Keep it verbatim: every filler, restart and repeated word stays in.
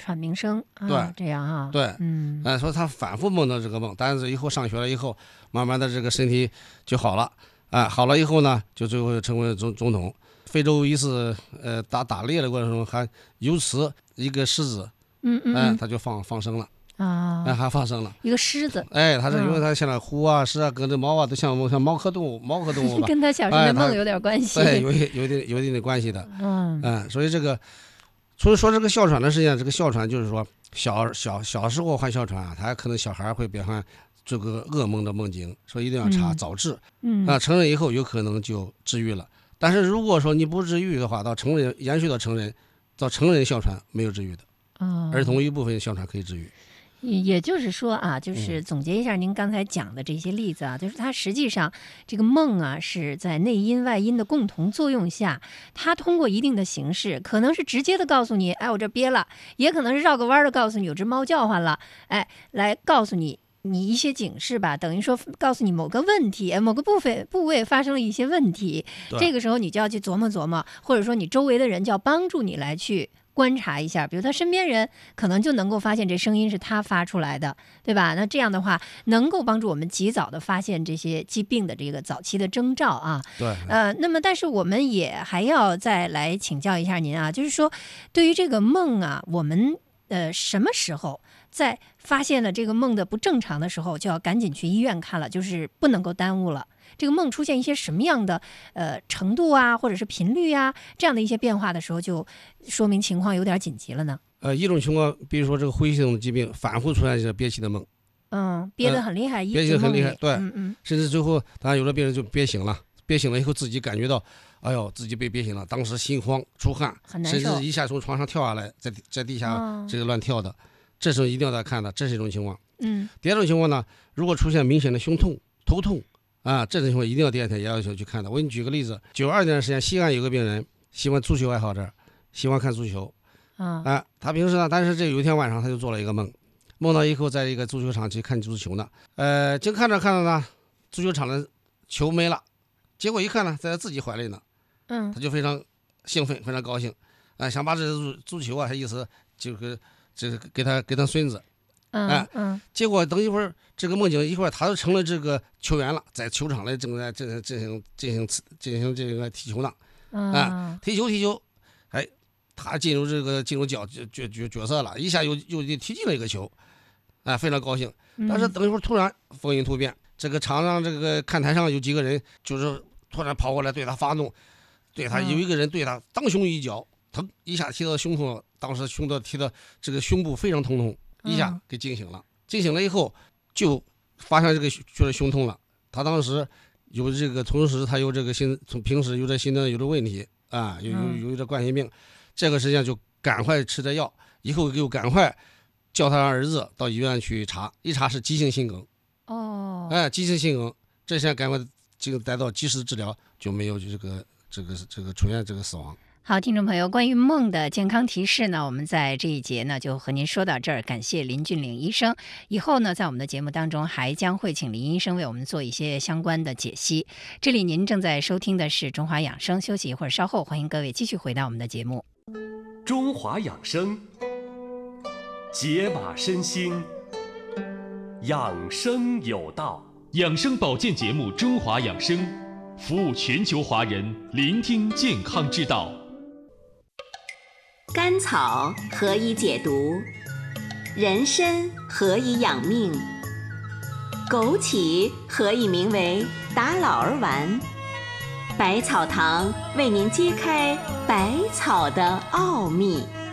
喘鸣声，啊、 对， 这样哈， 对， 嗯， 呃，说他反复梦到这个梦，但是以后上学了以后，慢慢的这个身体就好了，啊、好了以后呢，就最后成为总总统。非洲一次呃打打猎的过程中，还由此一个狮子， 嗯嗯哎、 嗯他就放放生了， 啊， 哎、还放生了。 一个狮子， 哎，它是因为嗯它像那虎啊、狮啊、跟这猫啊，都像像猫科动物、猫科动物吧？ 跟他小时候哎它的梦有点关系， 对，有一有一定有一定的关系的。 嗯嗯，所以这个，所以说这个哮喘的实际上，这个哮喘就是说小小小时候患哮喘啊，他可能小孩会变成这个噩梦的梦境，所以一定要查嗯早治。 嗯啊，成人以后有可能就治愈了。但是如果说你不治愈的话，到成人延续到成人，到成人哮喘没有治愈的， 哦， 儿童一部分哮喘可以治愈。 也也就是说啊，就是嗯总结一下您刚才讲的这些例子啊，就是它实际上这个梦啊是在内因外因的共同作用下，它通过一定的形式，可能是直接的告诉你，哎，我这憋了，也可能是绕个弯的告诉你有只猫叫唤了，哎，来告诉你。你一些警示吧，等于说告诉你某个问题，某个部位部位发生了一些问题，这个时候你就要去琢磨琢磨，或者说你周围的人就要帮助你来去观察一下，比如他身边人可能就能够发现这声音是他发出来的，对吧？那这样的话，能够帮助我们及早的发现这些疾病的这个早期的征兆啊。 对， 呃，那么但是我们也还要再来请教一下您啊，就是说对于这个梦啊，我们呃什么时候在发现了这个梦的不正常的时候，就要赶紧去医院看了，就是不能够耽误了。这个梦出现一些什么样的呃程度啊，或者是频率啊，这样的一些变化的时候，就说明情况有点紧急了呢。 呃，一种情况，比如说这个呼吸系统疾病反复出现这憋气的梦， 嗯，憋得很厉害，一憋气直梦里， 很厉害对嗯嗯甚至最后，当然有的病人就憋醒了，憋醒了以后自己感觉到，哎呦，自己被憋醒了，当时心慌出汗， 很难受甚至一下从床上跳下来，在在地下哦这个乱跳的，这时候一定要再看的，这是一种情况。 嗯第二种情况呢，如果出现明显的胸痛、头痛啊，这种情况一定要第二天也要去看的。我给你举个例子，九二年的时间，西安有个病人，喜欢足球爱好者，喜欢看足球啊啊，他平时呢，但是这有一天晚上他就做了一个梦，梦到以后在一个足球场去看足球呢，呃，正看着看着呢，足球场的球没了，结果一看呢，在他自己怀里呢， 嗯他就非常兴奋，非常高兴，啊、想把这足足球啊，他意思就是这个给他给他孙子。 嗯哎嗯结果等一会儿，这个梦境一会儿他就成了这个球员了，在球场里正在进行进行进行进行这个踢球呢， 啊踢球踢球，哎，他进入这个进入角角角角色了，一下又又踢进了一个球，哎，非常高兴。但是等一会儿突然风云突变，这个场上这个看台上有几个人就是突然跑过来对他发怒，对他有一个人对他当胸一脚，疼一下踢到胸口，当时胸的踢到这个胸部非常疼痛。一下给惊醒了，惊醒了以后就发现这个觉得胸痛了。他当时有这个，同时他有这个心，从平时有这心脏有这问题啊，有有有这冠心病，这个实际上就赶快吃这药，以后就赶快叫他儿子到医院去查，一查是急性心梗。 哦， 哎，急性心梗，这下赶快这个得到及时治疗，就没有这个这个这个出现这个死亡。 好，听众朋友，关于梦的健康提示呢，我们在这一节呢就和您说到这儿，感谢林俊岭医生。以后呢，在我们的节目当中还将会请林医生为我们做一些相关的解析。这里您正在收听的是中华养生，休息一会儿，稍后欢迎各位继续回到我们的节目。 中华养生，解码身心，养生有道。 养生保健节目《中华养生》，服务全球华人，聆听健康之道。 甘草何以解毒？人参何以养命？枸杞何以名为打老儿丸？百草堂为您揭开百草的奥秘。